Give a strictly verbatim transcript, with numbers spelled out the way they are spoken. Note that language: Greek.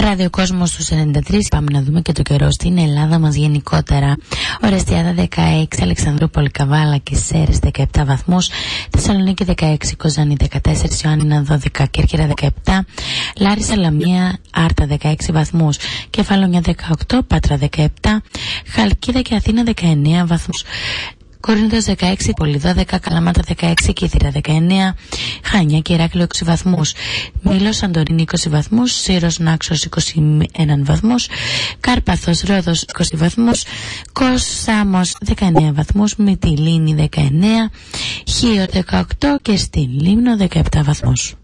Ραδιοκόσμος στους ενενήντα τρία. Πάμε να δούμε και το καιρό στην Ελλάδα μας γενικότερα. Ορεστιάδα δεκαέξι, Αλεξανδρούπολη, Καβάλα και Σέρες δεκαεπτά βαθμούς, Θεσσαλονίκη δεκαέξι, Κοζάνη δεκατέσσερα, Ιωάννινα δώδεκα, Κέρκυρα δεκαεπτά, Λάρισα, Λαμία, Άρτα δεκαέξι βαθμούς, Κεφαλονιά δεκαοκτώ, Πάτρα δεκαεπτά, Χαλκίδα και Αθήνα δεκαεννέα βαθμούς. Κορίνθος δεκαέξι, Πόλη δώδεκα, Καλαμάτα δεκαέξι, Κύθυρα δεκαεννέα, Χανιά και Ηράκλειο είκοσι βαθμούς, Μήλος, Σαντορίνη είκοσι βαθμούς, Σύρος, Νάξος είκοσι ένα βαθμούς, Κάρπαθος, Ρόδος είκοσι βαθμούς, Κος, Σάμος δεκαεννέα βαθμούς, Μυτιλήνη δεκαεννέα, Χίο δεκαοκτώ και στην Λίμνο δεκαεπτά βαθμούς.